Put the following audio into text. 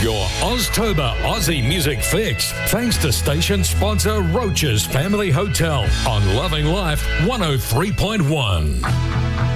Your Oztober Aussie music fix, thanks to station sponsor Roach's Family Hotel on Loving Life 103.1.